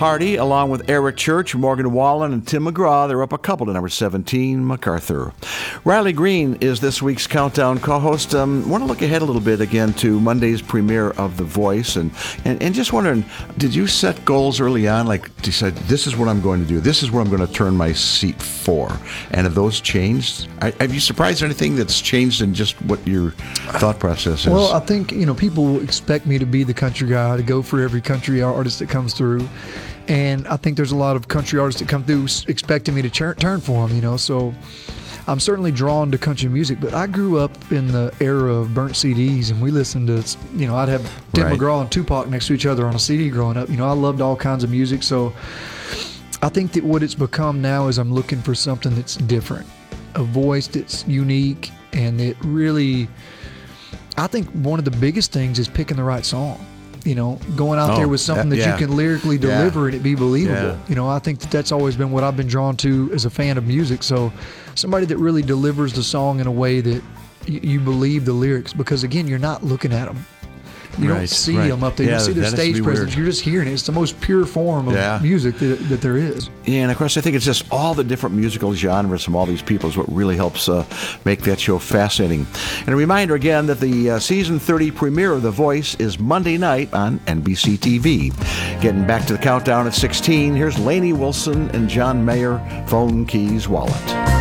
Hardy, along with Eric Church, Morgan Wallen, and Tim McGraw. They're up a couple to number 17, MacArthur. Riley Green is this week's Countdown co-host. Want to look ahead a little bit again to Monday's premiere of The Voice, and just wondering, did you set goals early on, like decide this is what I'm going to do, this is where I'm going to turn my seat for, and have those changed? Have you surprised anything that's changed in just what your thought process is? Well, I think people expect me to be the country guy, to go for every country artist that comes through. And I think there's a lot of country artists that come through expecting me to turn for them, so I'm certainly drawn to country music. But I grew up in the era of burnt CDs, and we listened to, I'd have Tim McGraw and Tupac next to each other on a CD growing up. I loved all kinds of music. So I think that what it's become now is I'm looking for something that's different, a voice that's unique, and it really, I think one of the biggest things is picking the right song. Going out there with something that you can lyrically deliver and it be believable. Yeah. I think that's always been what I've been drawn to as a fan of music. So somebody that really delivers the song in a way that you believe the lyrics, because again, you're not looking at them. You don't see them up there. You don't see their stage presence. You're just hearing it. It's the most pure form of music that there is. Yeah, and of course, I think it's just all the different musical genres from all these people is what really helps make that show fascinating. And a reminder again that the season 30 premiere of The Voice is Monday night on NBC TV. Getting back to the countdown at 16, here's Lainey Wilson and John Mayer, Phone Keys Wallet.